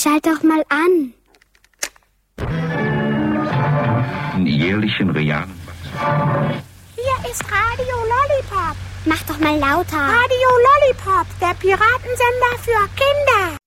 schalt doch mal an. Jährlichen realen. Hier ist Radio Lollipop. Mach doch mal lauter. Radio Lollipop, der Piratensender für Kinder.